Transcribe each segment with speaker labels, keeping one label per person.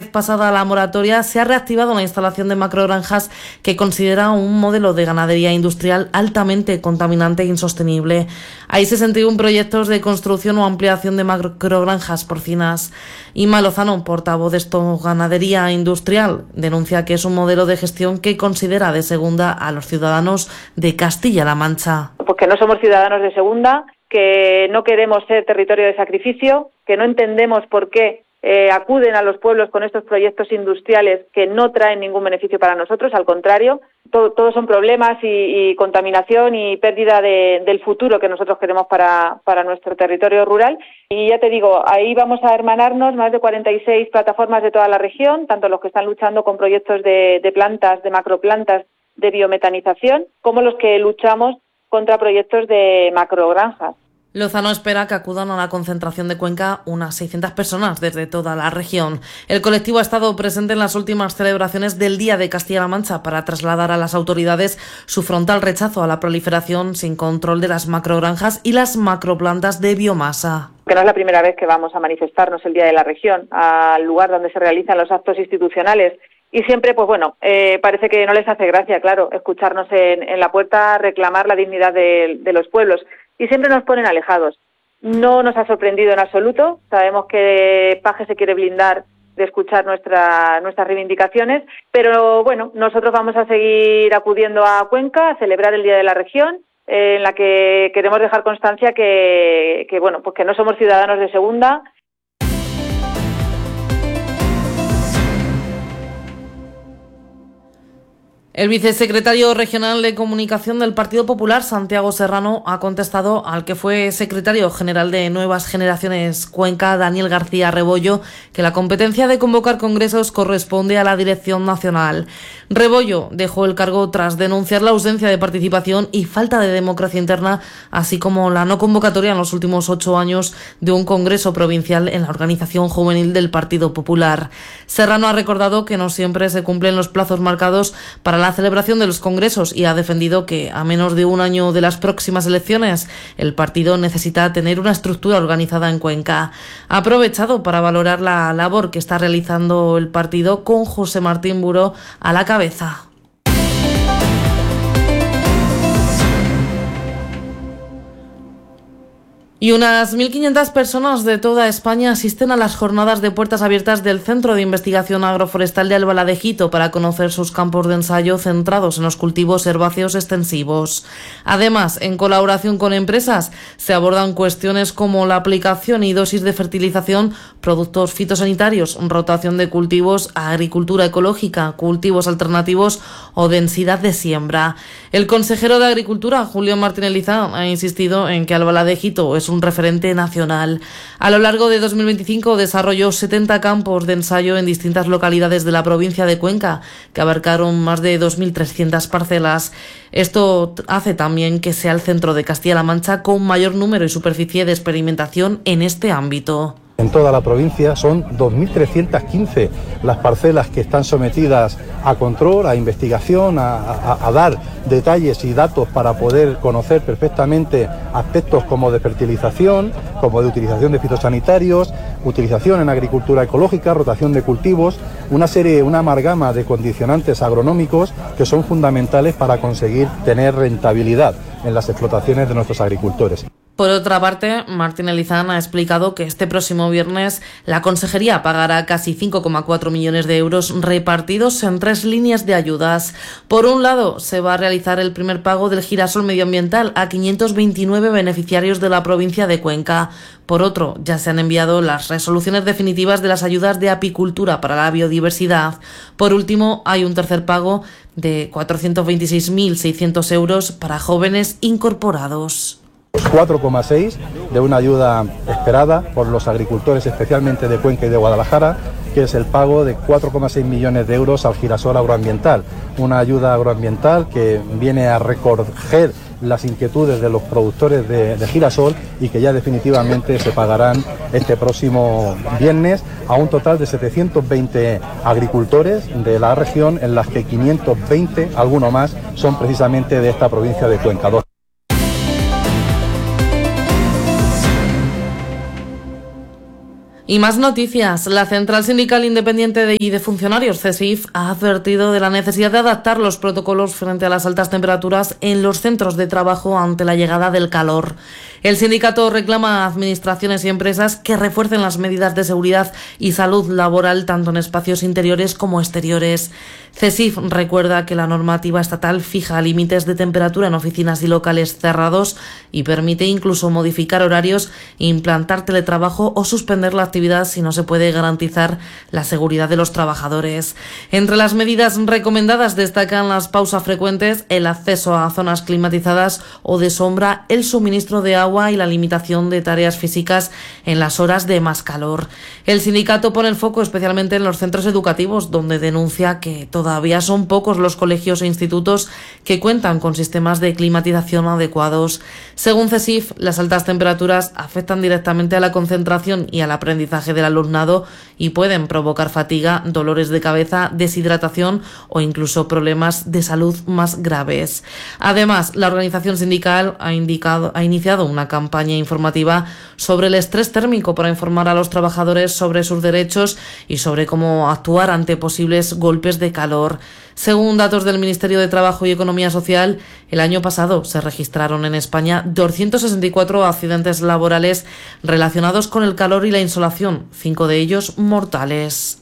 Speaker 1: vez pasada la moratoria, se ha reactivado la instalación de macrogranjas que considera un modelo de ganadería industrial altamente contaminante e insostenible. Hay 61 proyectos de construcción o ampliación de macrogranjas porcinas. Inma Lozano, portavoz de Esto Ganadería Industrial, denuncia que es un modelo de gestión que considera de segunda a los ciudadanos de Castilla-La Mancha.
Speaker 2: Porque no somos ciudadanos de segunda, que no queremos ser territorio de sacrificio, que no entendemos por qué acuden a los pueblos con estos proyectos industriales que no traen ningún beneficio para nosotros, al contrario, todos son problemas y contaminación y pérdida del futuro que nosotros queremos para nuestro territorio rural. Y ya te digo, ahí vamos a hermanarnos más de 46 plataformas de toda la región, tanto los que están luchando con proyectos de plantas, de macroplantas de biometanización, como los que luchamos contra proyectos de macrogranjas.
Speaker 1: Lozano espera que acudan a la concentración de Cuenca unas 600 personas desde toda la región. El colectivo ha estado presente en las últimas celebraciones del Día de Castilla-La Mancha para trasladar a las autoridades su frontal rechazo a la proliferación sin control de las macrogranjas y las macroplantas de biomasa.
Speaker 2: Que no es la primera vez que vamos a manifestarnos el Día de la Región, al lugar donde se realizan los actos institucionales. Y siempre, parece que no les hace gracia, claro, escucharnos en la puerta reclamar la dignidad de los pueblos. Y siempre nos ponen alejados. No nos ha sorprendido en absoluto. Sabemos que Paje se quiere blindar de escuchar nuestras reivindicaciones, pero bueno, nosotros vamos a seguir acudiendo a Cuenca a celebrar el Día de la Región, en la que queremos dejar constancia que no somos ciudadanos de segunda.
Speaker 1: El vicesecretario regional de Comunicación del Partido Popular, Santiago Serrano, ha contestado al que fue secretario general de Nuevas Generaciones Cuenca, Daniel García Rebollo, que la competencia de convocar congresos corresponde a la Dirección Nacional. Rebollo dejó el cargo tras denunciar la ausencia de participación y falta de democracia interna, así como la no convocatoria en los últimos 8 años de un congreso provincial en la organización juvenil del Partido Popular. Serrano ha recordado que no siempre se cumplen los plazos marcados para la celebración de los congresos y ha defendido que, a menos de un año de las próximas elecciones, el partido necesita tener una estructura organizada en Cuenca. Ha aprovechado para valorar la labor que está realizando el partido con José Martín Buró a la cabeza. Y unas 1.500 personas de toda España asisten a las jornadas de puertas abiertas del Centro de Investigación Agroforestal de Albaladejito para conocer sus campos de ensayo centrados en los cultivos herbáceos extensivos. Además, en colaboración con empresas, se abordan cuestiones como la aplicación y dosis de fertilización, productos fitosanitarios, rotación de cultivos, agricultura ecológica, cultivos alternativos o densidad de siembra. El consejero de Agricultura, Julio Martínez Lizán, ha insistido en que Albaladejito es un referente nacional. A lo largo de 2025 desarrolló 70 campos de ensayo en distintas localidades de la provincia de Cuenca, que abarcaron más de 2.300 parcelas. Esto hace también que sea el centro de Castilla-La Mancha con mayor número y superficie de experimentación en este ámbito.
Speaker 3: En toda la provincia son 2.315 las parcelas que están sometidas a control, a investigación, a dar detalles y datos para poder conocer perfectamente aspectos como de fertilización, como de utilización de fitosanitarios, utilización en agricultura ecológica, rotación de cultivos, una amalgama de condicionantes agronómicos que son fundamentales para conseguir tener rentabilidad en las explotaciones de nuestros agricultores.
Speaker 1: Por otra parte, Martínez Lizán ha explicado que este próximo viernes la Consejería pagará casi 5,4 millones de euros repartidos en 3 líneas de ayudas. Por un lado, se va a realizar el primer pago del girasol medioambiental a 529 beneficiarios de la provincia de Cuenca. Por otro, ya se han enviado las resoluciones definitivas de las ayudas de apicultura para la biodiversidad. Por último, hay un tercer pago de 426.600 euros para jóvenes incorporados.
Speaker 3: 4,6 de una ayuda esperada por los agricultores, especialmente de Cuenca y de Guadalajara, que es el pago de 4,6 millones de euros al girasol agroambiental. Una ayuda agroambiental que viene a recoger las inquietudes de los productores de girasol y que ya definitivamente se pagarán este próximo viernes a un total de 720 agricultores de la región, en las que 520, alguno más, son precisamente de esta provincia de Cuenca.
Speaker 1: Y más noticias. La Central Sindical Independiente y de Funcionarios, CESIF, ha advertido de la necesidad de adaptar los protocolos frente a las altas temperaturas en los centros de trabajo ante la llegada del calor. El sindicato reclama a administraciones y empresas que refuercen las medidas de seguridad y salud laboral tanto en espacios interiores como exteriores. CESIF recuerda que la normativa estatal fija límites de temperatura en oficinas y locales cerrados y permite incluso modificar horarios, implantar teletrabajo o suspender la actividad si no se puede garantizar la seguridad de los trabajadores. Entre las medidas recomendadas destacan las pausas frecuentes, el acceso a zonas climatizadas o de sombra, el suministro de agua y la limitación de tareas físicas en las horas de más calor. El sindicato pone el foco especialmente en los centros educativos, donde denuncia que todavía son pocos los colegios e institutos que cuentan con sistemas de climatización adecuados. Según CESIF, las altas temperaturas afectan directamente a la concentración y al aprendizaje del alumnado y pueden provocar fatiga, dolores de cabeza, deshidratación o incluso problemas de salud más graves. Además, la organización sindical ha iniciado una campaña informativa sobre el estrés térmico para informar a los trabajadores sobre sus derechos y sobre cómo actuar ante posibles golpes de calor. Según datos del Ministerio de Trabajo y Economía Social, el año pasado se registraron en España 264 accidentes laborales relacionados con el calor y la insolación, 5 de ellos mortales.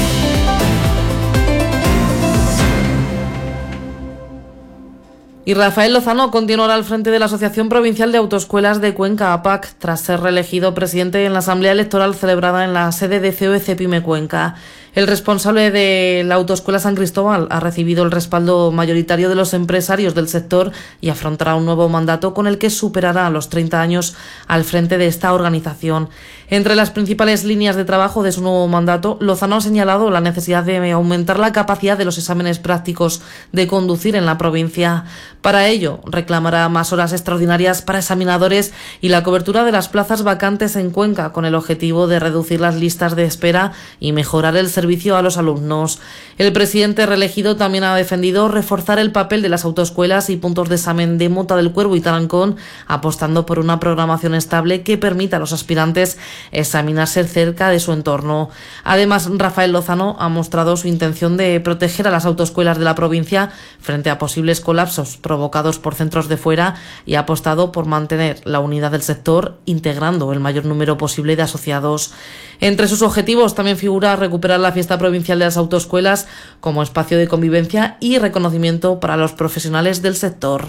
Speaker 1: Y Rafael Lozano continuará al frente de la Asociación Provincial de Autoescuelas de Cuenca, APAC, tras ser reelegido presidente en la Asamblea Electoral celebrada en la sede de COE Cepime Cuenca. El responsable de la Autoescuela San Cristóbal ha recibido el respaldo mayoritario de los empresarios del sector y afrontará un nuevo mandato con el que superará los 30 años al frente de esta organización. Entre las principales líneas de trabajo de su nuevo mandato, Lozano ha señalado la necesidad de aumentar la capacidad de los exámenes prácticos de conducir en la provincia. Para ello, reclamará más horas extraordinarias para examinadores y la cobertura de las plazas vacantes en Cuenca, con el objetivo de reducir las listas de espera y mejorar el servicio a los alumnos. El presidente reelegido también ha defendido reforzar el papel de las autoescuelas y puntos de examen de Mota del Cuervo y Tarancón, apostando por una programación estable que permita a los aspirantes examinarse cerca de su entorno. Además, Rafael Lozano ha mostrado su intención de proteger a las autoescuelas de la provincia frente a posibles colapsos provocados por centros de fuera y ha apostado por mantener la unidad del sector, integrando el mayor número posible de asociados. Entre sus objetivos también figura recuperar la fiesta provincial de las autoescuelas como espacio de convivencia y reconocimiento para los profesionales del sector.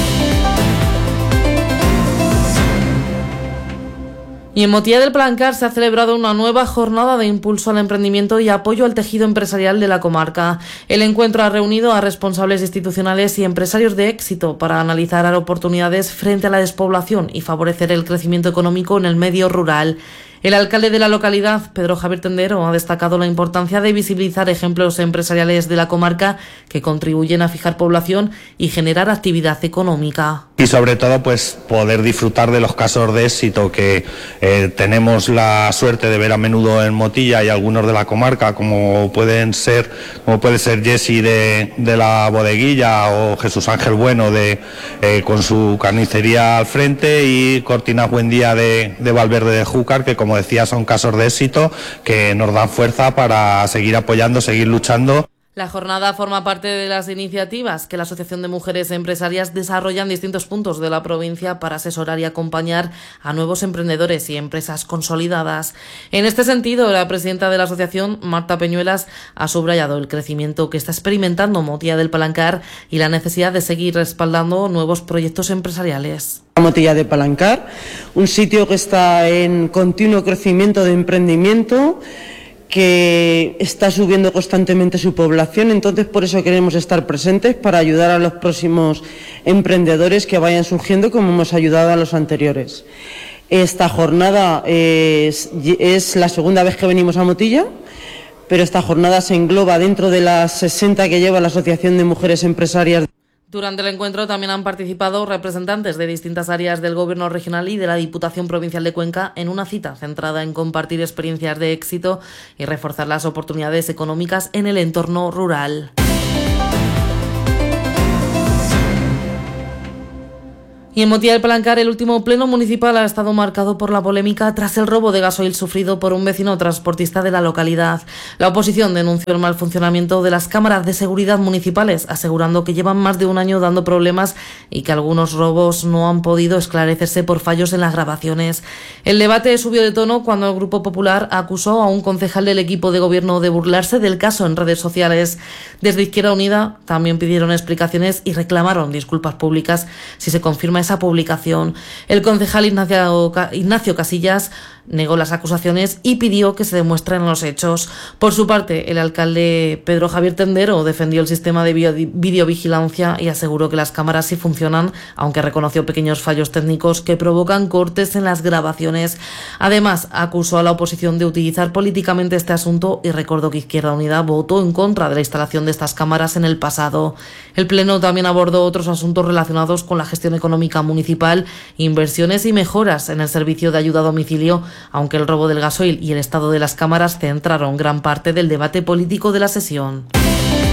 Speaker 1: Y en Montilla del Palancar se ha celebrado una nueva jornada de impulso al emprendimiento y apoyo al tejido empresarial de la comarca. El encuentro ha reunido a responsables institucionales y empresarios de éxito para analizar oportunidades frente a la despoblación y favorecer el crecimiento económico en el medio rural. El alcalde de la localidad, Pedro Javier Tendero, ha destacado la importancia de visibilizar ejemplos empresariales de la comarca que contribuyen a fijar población y generar actividad económica.
Speaker 4: Y sobre todo, pues poder disfrutar de los casos de éxito que tenemos la suerte de ver a menudo en Motilla y algunos de la comarca, como puede ser Jessy de la Bodeguilla o Jesús Ángel Bueno con su carnicería al frente, y Cortinas Buendía de Valverde de Júcar, que como decía son casos de éxito que nos dan fuerza para seguir apoyando, seguir luchando.
Speaker 1: La jornada forma parte de las iniciativas que la Asociación de Mujeres Empresarias desarrolla en distintos puntos de la provincia para asesorar y acompañar a nuevos emprendedores y empresas consolidadas. En este sentido, la presidenta de la asociación, Marta Peñuelas, ha subrayado el crecimiento que está experimentando Montilla del Palancar y la necesidad de seguir respaldando nuevos proyectos empresariales.
Speaker 5: Montilla de Palancar, un sitio que está en continuo crecimiento de emprendimiento, que está subiendo constantemente su población, entonces por eso queremos estar presentes para ayudar a los próximos emprendedores que vayan surgiendo, como hemos ayudado a los anteriores. Esta jornada es la segunda vez que venimos a Motilla, pero esta jornada se engloba dentro de las 60 que lleva la Asociación de Mujeres Empresarias.
Speaker 1: Durante el encuentro también han participado representantes de distintas áreas del Gobierno regional y de la Diputación Provincial de Cuenca en una cita centrada en compartir experiencias de éxito y reforzar las oportunidades económicas en el entorno rural. Y en Motilla del Palancar, el último pleno municipal ha estado marcado por la polémica tras el robo de gasoil sufrido por un vecino transportista de la localidad. La oposición denunció el mal funcionamiento de las cámaras de seguridad municipales, asegurando que llevan más de un año dando problemas y que algunos robos no han podido esclarecerse por fallos en las grabaciones. El debate subió de tono cuando el Grupo Popular acusó a un concejal del equipo de gobierno de burlarse del caso en redes sociales. Desde Izquierda Unida también pidieron explicaciones y reclamaron disculpas públicas si se confirma esa publicación. El concejal Ignacio Casillas negó las acusaciones y pidió que se demuestren los hechos. Por su parte, el alcalde Pedro Javier Tendero defendió el sistema de videovigilancia y aseguró que las cámaras sí funcionan, aunque reconoció pequeños fallos técnicos que provocan cortes en las grabaciones. Además, acusó a la oposición de utilizar políticamente este asunto y recordó que Izquierda Unida votó en contra de la instalación de estas cámaras en el pasado. El Pleno también abordó otros asuntos relacionados con la gestión económica municipal, inversiones y mejoras en el servicio de ayuda a domicilio, aunque el robo del gasoil y el estado de las cámaras centraron gran parte del debate político de la sesión.